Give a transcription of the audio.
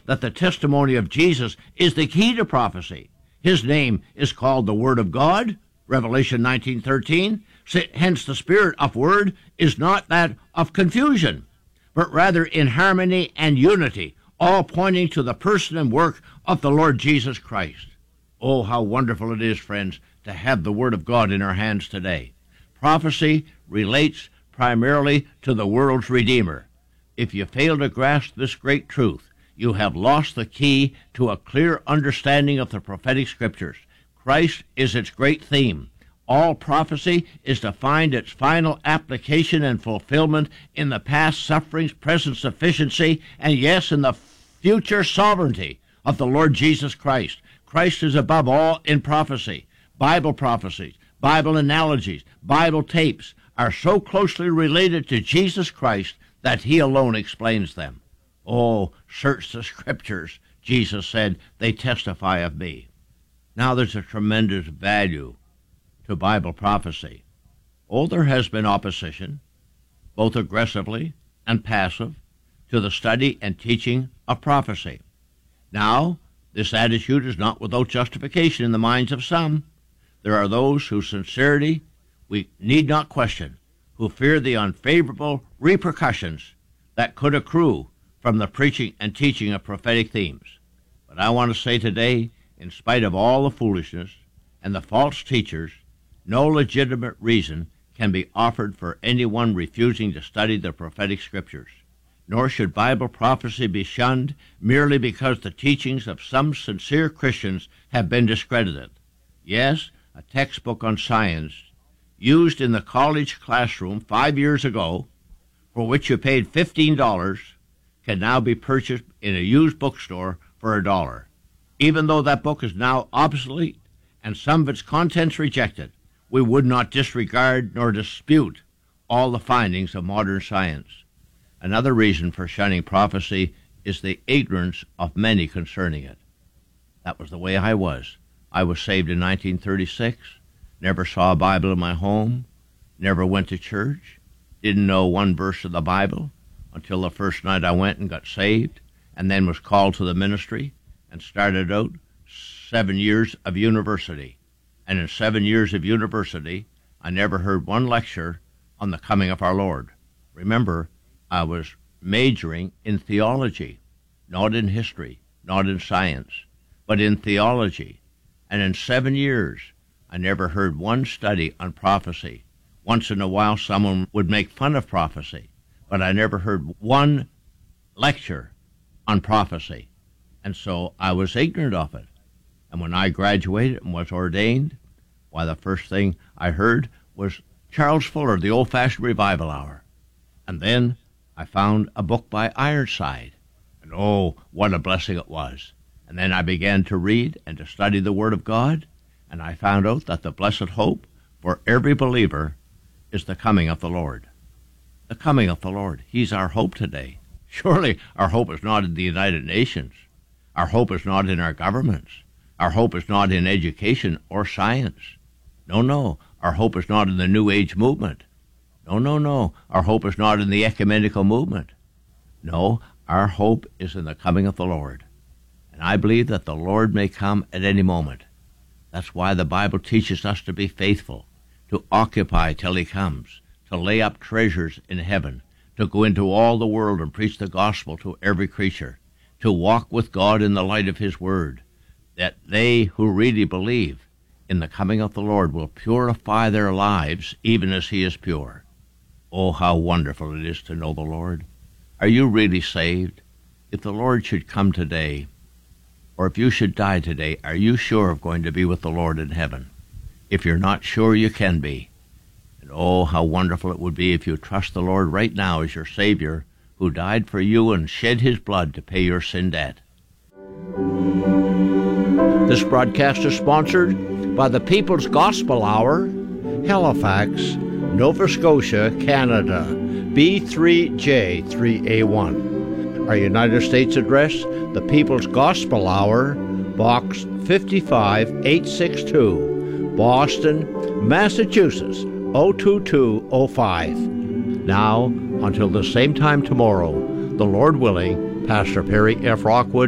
that the testimony of Jesus is the key to prophecy. His name is called the Word of God, Revelation 19:13. Hence the spirit of word is not that of confusion, but rather in harmony and unity, all pointing to the person and work of the Lord Jesus Christ. Oh, how wonderful it is, friends, to have the Word of God in our hands today. Prophecy relates primarily to the world's Redeemer. If you fail to grasp this great truth, you have lost the key to a clear understanding of the prophetic scriptures. Christ is its great theme. All prophecy is to find its final application and fulfillment in the past sufferings, present sufficiency, and yes, in the future sovereignty of the Lord Jesus Christ. Christ is above all in prophecy. Bible prophecies, Bible analogies, Bible tapes are so closely related to Jesus Christ that he alone explains them. Oh, search the scriptures, Jesus said, they testify of me. Now there's a tremendous value to Bible prophecy. Oh, there has been opposition, both aggressively and passive, to the study and teaching of prophecy. Now, this attitude is not without justification in the minds of some. There are those whose sincerity we need not question, who fear the unfavorable repercussions that could accrue from the preaching and teaching of prophetic themes. But I want to say today, in spite of all the foolishness and the false teachers, no legitimate reason can be offered for anyone refusing to study the prophetic scriptures. Nor should Bible prophecy be shunned merely because the teachings of some sincere Christians have been discredited. Yes, a textbook on science used in the college classroom 5 years ago, for which you paid $15, can now be purchased in a used bookstore for $1. Even though that book is now obsolete and some of its contents rejected, we would not disregard nor dispute all the findings of modern science. Another reason for shunning prophecy is the ignorance of many concerning it. That was the way I was. I was saved in 1936, never saw a Bible in my home, never went to church, didn't know one verse of the Bible until the first night I went and got saved, and then was called to the ministry and started out 7 years of university. And in 7 years of university, I never heard one lecture on the coming of our Lord. Remember, I was majoring in theology, not in history, not in science, but in theology. And in 7 years, I never heard one study on prophecy. Once in a while, someone would make fun of prophecy, but I never heard one lecture on prophecy. And so I was ignorant of it. And when I graduated and was ordained, why, the first thing I heard was Charles Fuller, the Old-Fashioned Revival Hour. And then I found a book by Ironside. And oh, what a blessing it was. And then I began to read and to study the Word of God, and I found out that the blessed hope for every believer is the coming of the Lord. The coming of the Lord. He's our hope today. Surely our hope is not in the United Nations. Our hope is not in our governments. Our hope is not in education or science. No, our hope is not in the New Age movement. No, our hope is not in the ecumenical movement. No, our hope is in the coming of the Lord. And I believe that the Lord may come at any moment. That's why the Bible teaches us to be faithful, to occupy till he comes, to lay up treasures in heaven, to go into all the world and preach the gospel to every creature, to walk with God in the light of his word, that they who really believe in the coming of the Lord will purify their lives even as he is pure. Oh, how wonderful it is to know the Lord. Are you really saved? If the Lord should come today, or if you should die today, are you sure of going to be with the Lord in heaven? If you're not sure, you can be. And oh, how wonderful it would be if you trust the Lord right now as your Savior, who died for you and shed his blood to pay your sin debt. This broadcast is sponsored by the People's Gospel Hour, Halifax, Nova Scotia, Canada, B3J3A1. Our United States address, the People's Gospel Hour, Box 55862, Boston, Massachusetts, 02205. Now, until the same time tomorrow, the Lord willing, Pastor Perry F. Rockwood